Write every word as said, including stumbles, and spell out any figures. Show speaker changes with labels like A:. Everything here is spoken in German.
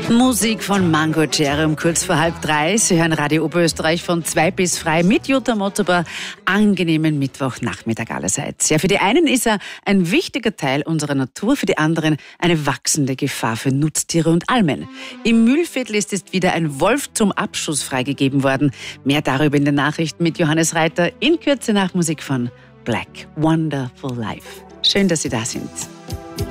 A: Musik von Mango Jerry um kurz vor halb drei. Sie hören Radio Oberösterreich von zwei bis frei mit Jutta Mottober. Angenehmen Mittwochnachmittag allerseits. Ja, für die einen ist er ein wichtiger Teil unserer Natur, für die anderen eine wachsende Gefahr für Nutztiere und Almen. Im Mühlviertel ist jetzt wieder ein Wolf zum Abschuss freigegeben worden. Mehr darüber in den Nachrichten mit Johannes Reiter in Kürze nach Musik von Black Wonderful Life. Schön, dass Sie da sind.